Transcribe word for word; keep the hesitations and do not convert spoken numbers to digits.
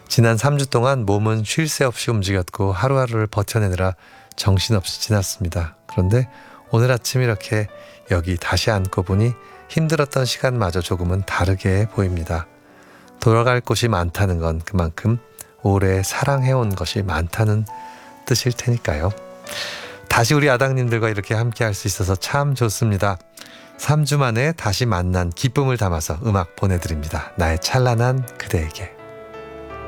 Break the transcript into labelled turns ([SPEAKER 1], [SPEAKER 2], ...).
[SPEAKER 1] 지난 삼 주 동안 몸은 쉴 새 없이 움직였고 하루하루를 버텨내느라 정신없이 지났습니다. 그런데 오늘 아침 이렇게 여기 다시 앉고 보니 힘들었던 시간마저 조금은 다르게 보입니다. 돌아갈 곳이 많다는 건 그만큼 오래 사랑해온 것이 많다는 뜻일 테니까요. 다시 우리 아당님들과 이렇게 함께 할 수 있어서 참 좋습니다. 삼 주 만에 다시 만난 기쁨을 담아서 음악 보내드립니다. 나의 찬란한 그대에게.